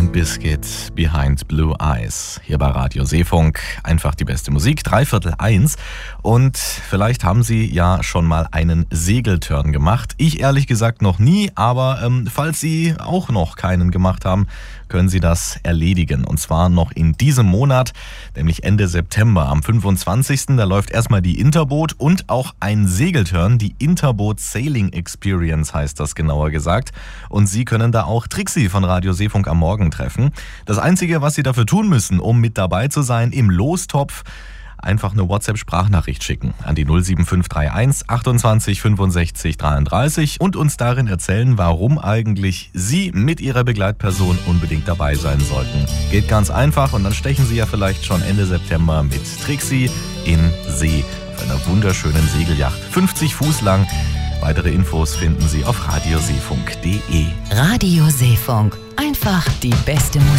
Limp Bizkit, Behind Blue Eyes. Hier bei Radio Seefunk. Einfach die beste Musik, 1:15. Und vielleicht haben Sie ja schon mal einen Segeltörn gemacht. Ich ehrlich gesagt noch nie, aber falls Sie auch noch keinen gemacht haben, können Sie das erledigen. Und zwar noch in diesem Monat, nämlich Ende September, am 25. Da läuft erstmal die Interboot und auch ein Segeltörn. Die Interboot Sailing Experience heißt das genauer gesagt. Und Sie können da auch Trixie von Radio Seefunk am Morgen treffen. Das Einzige, was Sie dafür tun müssen, um mit dabei zu sein im Lostopf, einfach eine WhatsApp-Sprachnachricht schicken an die 07531 28 65 33 und uns darin erzählen, warum eigentlich Sie mit Ihrer Begleitperson unbedingt dabei sein sollten. Geht ganz einfach und dann stechen Sie ja vielleicht schon Ende September mit Trixie in See auf einer wunderschönen Segelyacht, 50 Fuß lang. Weitere Infos finden Sie auf radioseefunk.de. Radio Seefunk. Einfach die beste Musik.